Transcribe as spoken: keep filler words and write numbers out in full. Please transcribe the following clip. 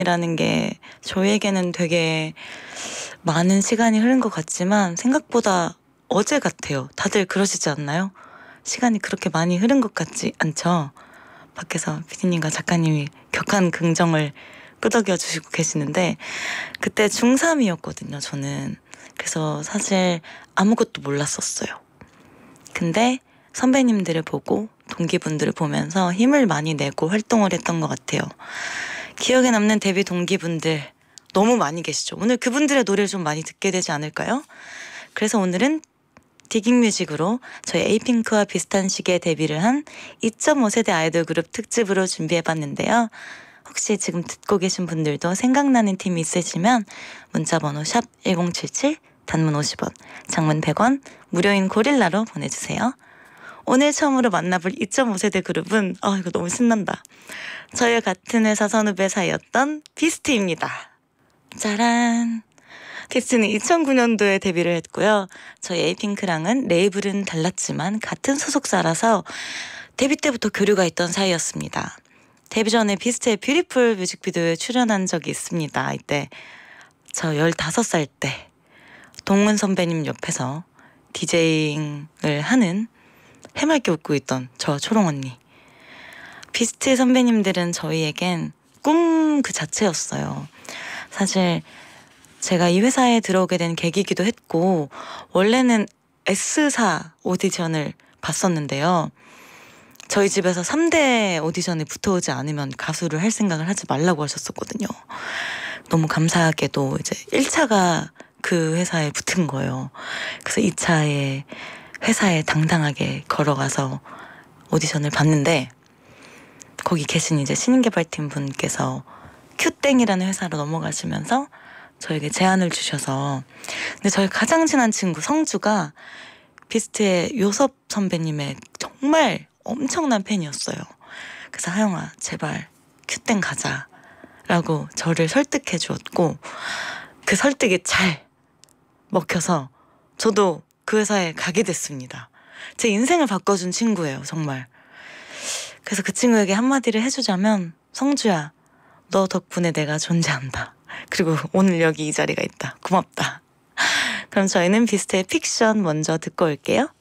이라는 게 저희에게는 되게 많은 시간이 흐른 것 같지만 생각보다 어제 같아요. 다들 그러시지 않나요? 시간이 그렇게 많이 흐른 것 같지 않죠? 밖에서 피디님과 작가님이 격한 긍정을 끄덕여 주시고 계시는데 그때 중삼이었거든요, 저는. 그래서 사실 아무것도 몰랐었어요. 근데 선배님들을 보고 동기분들을 보면서 힘을 많이 내고 활동을 했던 것 같아요. 기억에 남는 데뷔 동기분들 너무 많이 계시죠. 오늘 그분들의 노래를 좀 많이 듣게 되지 않을까요? 그래서 오늘은 디깅뮤직으로 저희 에이핑크와 비슷한 시기에 데뷔를 한 이 점 오 세대 아이돌 그룹 특집으로 준비해봤는데요. 혹시 지금 듣고 계신 분들도 생각나는 팀이 있으시면 문자번호 샵 일공칠칠, 단문 오십 원, 장문 백 원, 무료인 고릴라로 보내주세요. 오늘 처음으로 만나볼 이 점 오 세대 그룹은 아 이거 너무 신난다. 저희 같은 회사 선후배 사이였던 비스트입니다. 짜란! 비스트는 이천구 년도에 데뷔를 했고요. 저희 에이핑크랑은 레이블은 달랐지만 같은 소속사라서 데뷔 때부터 교류가 있던 사이였습니다. 데뷔 전에 비스트의 뷰티풀 뮤직비디오에 출연한 적이 있습니다. 이때 저 열다섯 살 때 동은 선배님 옆에서 디제잉을 하는 해맑게 웃고 있던 저와 초롱 언니. 비스트 선배님들은 저희에겐 꿈 그 자체였어요. 사실 제가 이 회사에 들어오게 된 계기이기도 했고 원래는 S사 오디션을 봤었는데요. 저희 집에서 삼 대 오디션에 붙어오지 않으면 가수를 할 생각을 하지 말라고 하셨었거든요. 너무 감사하게도 이제 일 차가 그 회사에 붙은 거예요. 그래서 이 차에 회사에 당당하게 걸어가서 오디션을 봤는데 거기 계신 이제 신인개발팀 분께서 큐땡이라는 회사로 넘어가시면서 저에게 제안을 주셔서 근데 저희 가장 친한 친구 성주가 비스트의 요섭 선배님의 정말 엄청난 팬이었어요. 그래서 하영아 제발 큐땡 가자 라고 저를 설득해 주었고 그 설득이 잘 먹혀서 저도 그 회사에 가게 됐습니다. 제 인생을 바꿔준 친구예요, 정말. 그래서 그 친구에게 한마디를 해주자면 성주야, 너 덕분에 내가 존재한다. 그리고 오늘 여기 이 자리가 있다. 고맙다. 그럼 저희는 비스트의 픽션 먼저 듣고 올게요.